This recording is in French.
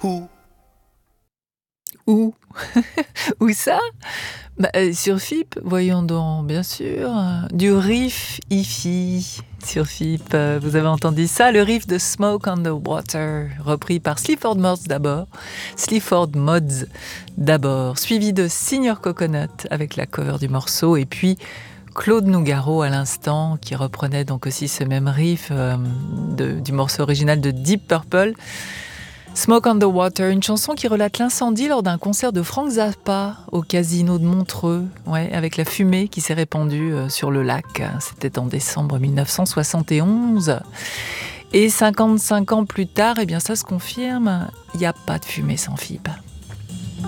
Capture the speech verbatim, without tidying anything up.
Où? Où? Où ça? Bah, euh, sur F I P, voyons donc, bien sûr. Du riff hi-fi sur F I P. Euh, Vous avez entendu ça, le riff de Smoke on the Water, repris par Sleaford Mods d'abord, Sleaford Mods d'abord, suivi de Signor Coconut avec la cover du morceau, et puis Claude Nougaro à l'instant, qui reprenait donc aussi ce même riff euh, de, du morceau original de Deep Purple. Smoke on the Water, une chanson qui relate l'incendie lors d'un concert de Frank Zappa au casino de Montreux, ouais, avec la fumée qui s'est répandue euh, sur le lac. C'était en décembre mille neuf cent soixante et onze. Et cinquante-cinq ans plus tard, eh bien ça se confirme, il n'y a pas de fumée sans F I B.